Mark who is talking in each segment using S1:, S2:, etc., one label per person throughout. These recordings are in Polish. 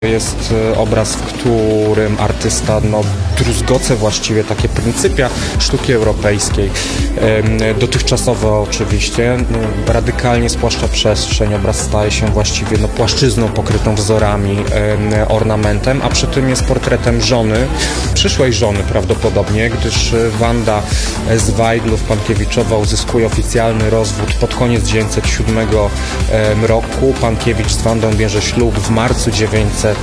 S1: Jest obraz, w którym artysta druzgoce właściwie takie pryncypia sztuki europejskiej, dotychczasowe oczywiście, radykalnie spłaszcza przestrzeń, obraz staje się właściwie płaszczyzną pokrytą wzorami, ornamentem, a przy tym jest portretem żony, przyszłej żony prawdopodobnie, gdyż Wanda z Weidlów-Pankiewiczowa uzyskuje oficjalny rozwód pod koniec 1907 roku. Pankiewicz z Wandą bierze ślub w marcu 1908,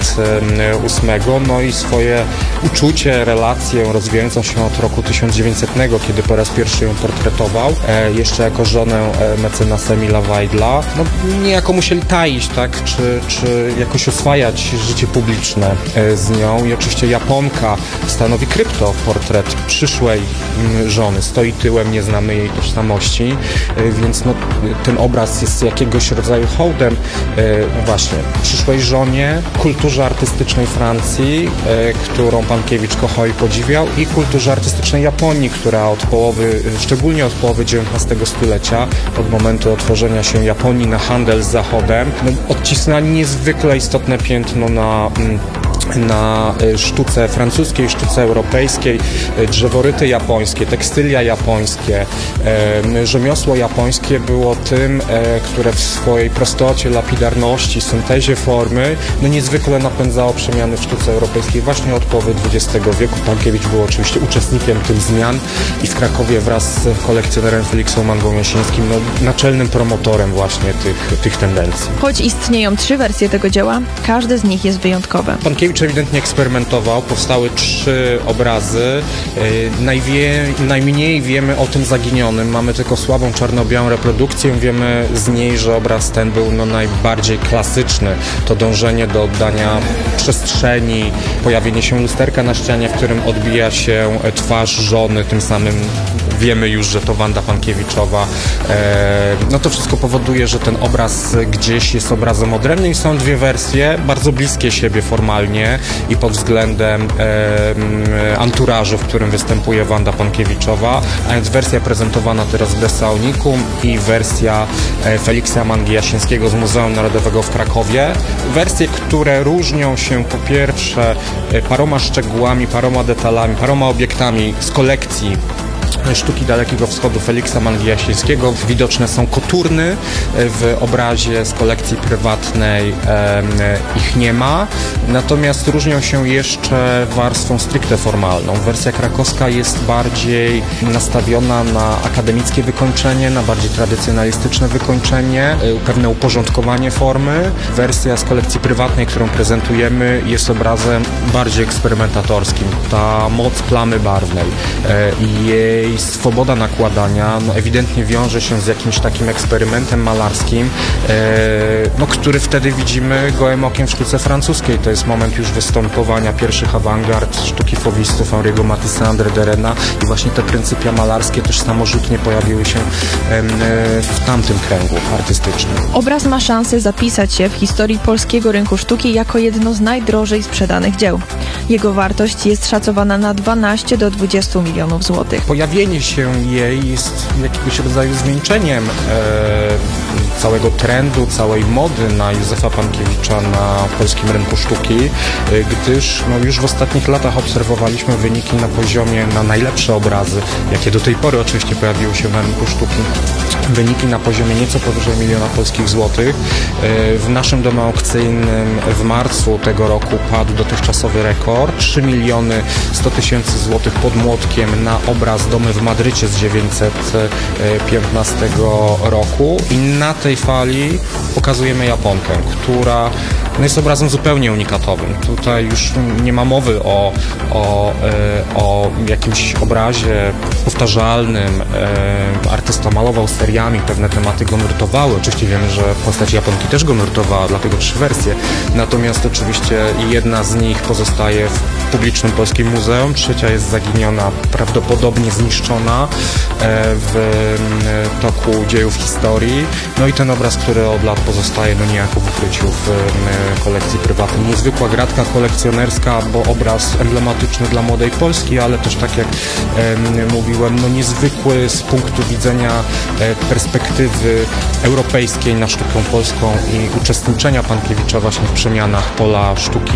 S1: no i swoje uczucie, relację rozwijającą się od roku 1900, kiedy po raz pierwszy ją portretował, jeszcze jako żonę mecenasa Emila Weidla, niejako musieli taić, tak, czy jakoś oswajać życie publiczne z nią i oczywiście Japonka stanowi kryptoportret przyszłej żony, stoi tyłem, nie znamy jej tożsamości, więc ten obraz jest jakiegoś rodzaju hołdem właśnie przyszłej żonie, kulturze artystycznej Francji, którą Pankiewicz kochał i podziwiał, i kulturze artystycznej Japonii, która szczególnie od połowy XIX stulecia, od momentu otworzenia się Japonii na handel z Zachodem, odcisnęła niezwykle istotne piętno na sztuce francuskiej, sztuce europejskiej, drzeworyty japońskie, tekstylia japońskie, rzemiosło japońskie było tym, które w swojej prostocie, lapidarności, syntezie formy niezwykle napędzało przemiany w sztuce europejskiej właśnie od połowy XX wieku. Pankiewicz był oczywiście uczestnikiem tych zmian i w Krakowie wraz z kolekcjonerem Feliksem Mangą Jasińskim naczelnym promotorem właśnie tych tendencji.
S2: Choć istnieją 3 wersje tego dzieła, każde z nich jest wyjątkowe.
S1: Pankiewicz ewidentnie eksperymentował, powstały 3 obrazy. Najmniej wiemy o tym zaginionym, mamy tylko słabą czarno-białą reprodukcję, wiemy z niej, że obraz ten był najbardziej klasyczny. To dążenie do oddania przestrzeni, pojawienie się lusterka na ścianie, w którym odbija się twarz żony, tym samym wiemy już, że to Wanda Pankiewiczowa. To wszystko powoduje, że ten obraz gdzieś jest obrazem odrębnym i są 2 wersje, bardzo bliskie siebie formalnie i pod względem anturażu, w którym występuje Wanda Pankiewiczowa, a więc wersja prezentowana teraz w Dessa Unicum i wersja Feliksa Mangi Jasińskiego z Muzeum Narodowego w Krakowie. Wersje, które różnią się po pierwsze paroma szczegółami, paroma detalami, paroma obiektami z kolekcji sztuki Dalekiego Wschodu Feliksa Mangi Jasińskiego. Widoczne są koturny w obrazie z kolekcji prywatnej, ich nie ma, natomiast różnią się jeszcze warstwą stricte formalną. Wersja krakowska jest bardziej nastawiona na akademickie wykończenie, na bardziej tradycjonalistyczne wykończenie, pewne uporządkowanie formy. Wersja z kolekcji prywatnej, którą prezentujemy, jest obrazem bardziej eksperymentatorskim. Ta moc plamy barwnej i jej swoboda nakładania ewidentnie wiąże się z jakimś takim eksperymentem malarskim, który wtedy widzimy gołym okiem w sztuce francuskiej. To jest moment już występowania pierwszych awangard sztuki fauvistów Henri'ego Matisse, André Derena i właśnie te pryncypia malarskie też samorzutnie pojawiły się w tamtym kręgu artystycznym.
S2: Obraz ma szansę zapisać się w historii polskiego rynku sztuki jako jedno z najdrożej sprzedanych dzieł. Jego wartość jest szacowana na 12 do 20 milionów złotych.
S1: Pojawienie się jej jest jakiegoś rodzaju zwieńczeniem całego trendu, całej mody na Józefa Pankiewicza na polskim rynku sztuki, gdyż już w ostatnich latach obserwowaliśmy wyniki na poziomie, na najlepsze obrazy, jakie do tej pory oczywiście pojawiły się na rynku sztuki, wyniki na poziomie nieco powyżej 1 miliona polskich złotych. W naszym domu aukcyjnym w marcu tego roku padł dotychczasowy rekord, 3 miliony 100 tysięcy złotych pod młotkiem na obraz Domy w Madrycie z 1915 roku i na tej fali pokazujemy Japonkę, która jest obrazem zupełnie unikatowym. Tutaj już nie ma mowy o jakimś obrazie powtarzalnym. Artysta malował seriami, pewne tematy go nurtowały. Oczywiście wiemy, że postać Japonki też go nurtowała, dlatego 3 wersje. Natomiast oczywiście jedna z nich pozostaje w publicznym polskim muzeum, trzecia jest zaginiona, prawdopodobnie zniszczona w toku dziejów historii. I ten obraz, który od lat pozostaje niejako w ukryciu w kolekcji prywatnej. Niezwykła gratka kolekcjonerska, bo obraz emblematyczny dla młodej Polski, ale też tak jak mówiłem, niezwykły z punktu widzenia perspektywy europejskiej na sztukę polską i uczestniczenia Pankiewicza właśnie w przemianach pola sztuki